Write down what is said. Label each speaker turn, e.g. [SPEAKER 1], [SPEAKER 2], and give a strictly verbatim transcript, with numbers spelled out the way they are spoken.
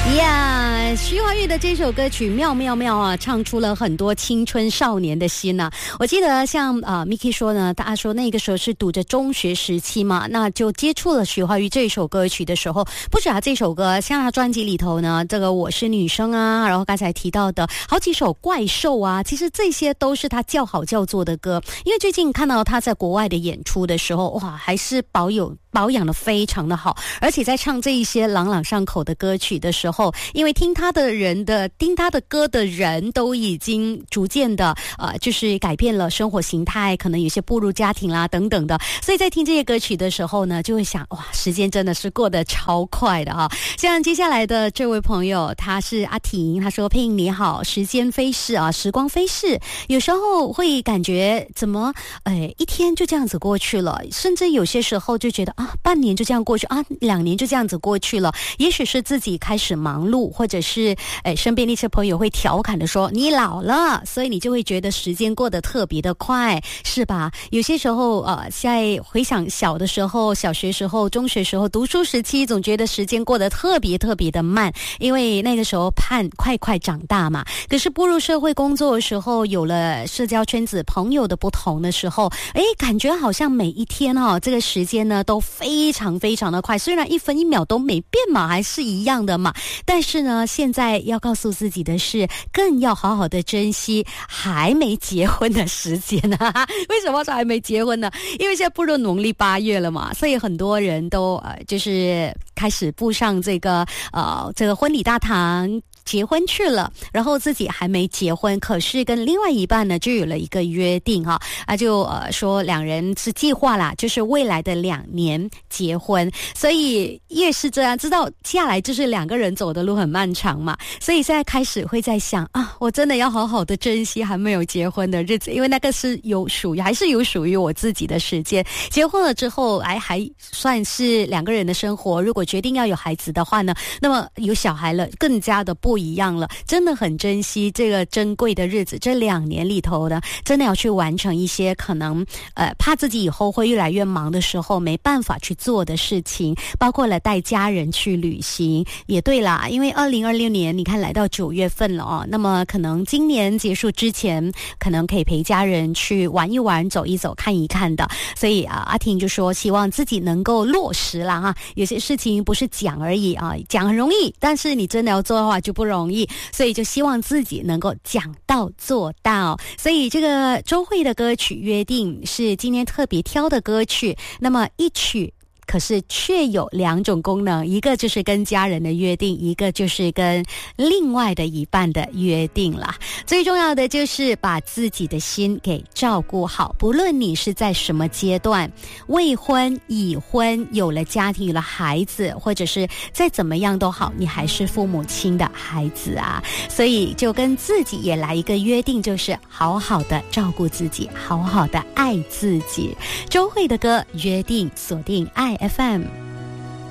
[SPEAKER 1] 呀，徐怀钰的这首歌曲妙妙妙啊，唱出了很多青春少年的心啊。我记得像呃 Miki 说呢，他说那个时候是读着中学时期嘛，那就接触了徐怀钰这首歌曲的时候，不止他这首歌，像他专辑里头呢，这个我是女生啊，然后刚才提到的好几首怪兽啊，其实这些都是他叫好叫座的歌。因为最近看到他在国外的演出的时候，哇，还是保有保养的非常的好，而且在唱这一些朗朗上口的歌曲的时候，因为听他的人的听他的歌的人都已经逐渐的呃，就是改变了生活形态，可能有些步入家庭啦等等的，所以在听这些歌曲的时候呢，就会想哇，时间真的是过得超快的哈。像接下来的这位朋友，他是阿婷，他说：“佩莹你好，时间飞逝啊，时光飞逝，有时候会感觉怎么哎一天就这样子过去了，甚至有些时候就觉得啊，半年就这样过去啊，两年就这样子过去了。也许是自己开始忙碌，或者是诶身边那些朋友会调侃的说你老了，所以你就会觉得时间过得特别的快，是吧？有些时候呃，在回想小的时候，小学时候、中学时候读书时期，总觉得时间过得特别特别的慢，因为那个时候盼快快长大嘛。可是步入社会工作的时候，有了社交圈子朋友的不同的时候，诶，感觉好像每一天哦，这个时间呢都非常非常的快，虽然一分一秒都没变嘛，还是一样的嘛，但是呢，现在要告诉自己的是，更要好好的珍惜还没结婚的时间啊。为什么说还没结婚呢？因为现在步入农历八月了嘛，所以很多人都呃，就是开始步上这个呃这个婚礼大堂。结婚去了，然后自己还没结婚，可是跟另外一半呢就有了一个约定哈，啊就呃说两人是计划啦，就是未来的两年结婚，所以越是这样，知道接下来就是两个人走的路很漫长嘛，所以现在开始会在想啊，我真的要好好的珍惜还没有结婚的日子，因为那个是有属于还是有属于我自己的时间。结婚了之后，哎还算是两个人的生活，如果决定要有孩子的话呢，那么有小孩了更加的不一样了，真的很珍惜这个珍贵的日子。这两年里头呢，真的要去完成一些可能呃怕自己以后会越来越忙的时候没办法去做的事情，包括了带家人去旅行。也对啦，因为二零二六年你看来到九月份了哦，那么可能今年结束之前，可能可以陪家人去玩一玩、走一走、看一看的。所以啊，阿婷就说希望自己能够落实啦哈，有些事情不是讲而已啊，讲很容易，但是你真的要做的话就不容易，所以就希望自己能够讲到做到。所以这个周蕙的歌曲《约定》是今天特别挑的歌曲，那么一曲可是却有两种功能，一个就是跟家人的约定，一个就是跟另外的一半的约定啦。最重要的就是把自己的心给照顾好，不论你是在什么阶段，未婚、已婚，有了家庭、有了孩子，或者是再怎么样都好，你还是父母亲的孩子啊。所以就跟自己也来一个约定，就是好好的照顾自己，好好的爱自己。周蕙的歌《约定》，锁定爱F M。